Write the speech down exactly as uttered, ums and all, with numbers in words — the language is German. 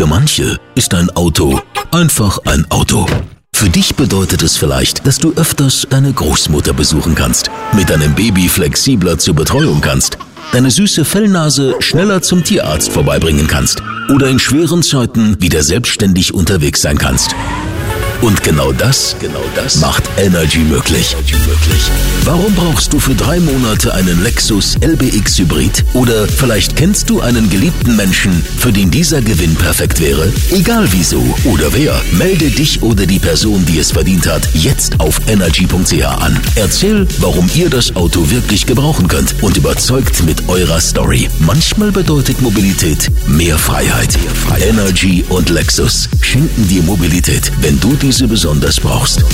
Für manche ist ein Auto einfach ein Auto. Für dich bedeutet es vielleicht, dass du öfters deine Großmutter besuchen kannst, mit deinem Baby flexibler zur Betreuung kannst, deine süße Fellnase schneller zum Tierarzt vorbeibringen kannst oder in schweren Zeiten wieder selbstständig unterwegs sein kannst. Und genau das, genau das macht Energy möglich. Warum brauchst du für drei Monate einen Lexus L B X Hybrid? Oder vielleicht kennst du einen geliebten Menschen, für den dieser Gewinn perfekt wäre? Egal wieso oder wer, melde dich oder die Person, die es verdient hat, jetzt auf energy punkt c h an. Erzähl, warum ihr das Auto wirklich gebrauchen könnt und überzeugt mit eurer Story. Manchmal bedeutet Mobilität mehr Freiheit. Energy und Lexus schenken dir Mobilität, wenn du diese besonders brauchst.